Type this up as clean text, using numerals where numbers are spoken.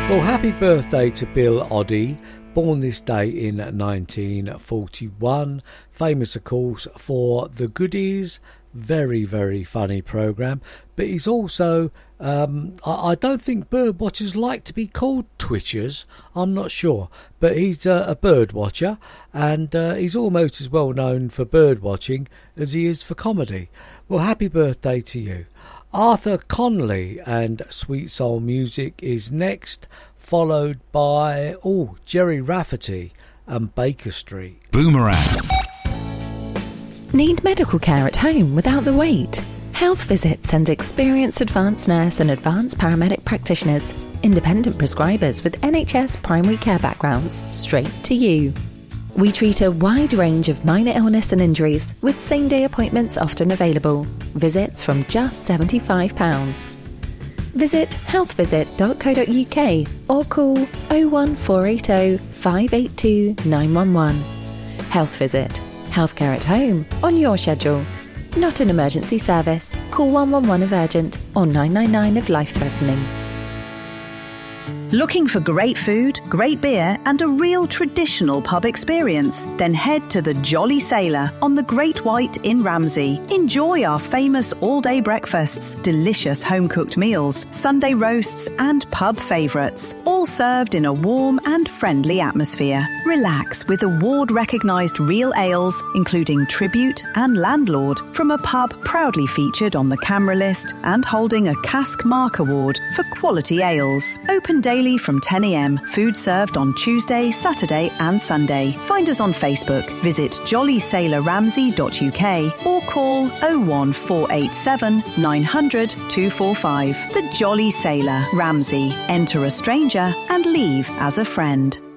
Well, happy birthday to Bill Oddie, born this day in 1941. Famous, of course, for The Goodies. Very, very funny programme. But he's also, I don't think bird watchers like to be called twitchers. I'm not sure. But he's a bird watcher, and he's almost as well known for bird watching as he is for comedy. Well, happy birthday to you. Arthur Conley and Sweet Soul Music is next, followed by Jerry Rafferty and Baker Street. Boomerang. Need medical care at home without the wait? Health Visits and experienced advanced nurse and advanced paramedic practitioners, independent prescribers with NHS primary care backgrounds, straight to you. We treat a wide range of minor illness and injuries, with same-day appointments often available. Visits from just £75. Visit healthvisit.co.uk or call 01480 582 911. Health Visit. Healthcare at home, on your schedule. Not an emergency service. Call 111 if urgent or 999 if life-threatening. Looking for great food, great beer and a real traditional pub experience? Then head to the Jolly Sailor on the Great White in Ramsey. Enjoy our famous all-day breakfasts, delicious home-cooked meals, Sunday roasts and pub favourites, all served in a warm and friendly atmosphere. Relax with award-recognised real ales, including Tribute and Landlord, from a pub proudly featured on the Camera List and holding a Cask Mark Award for quality ales. Open daily from 10 a.m. Food served on Tuesday, Saturday and Sunday. Find us on Facebook. Visit jollysailorramsey.uk or call 01487 900 245. The Jolly Sailor, Ramsey. Enter a stranger and leave as a friend.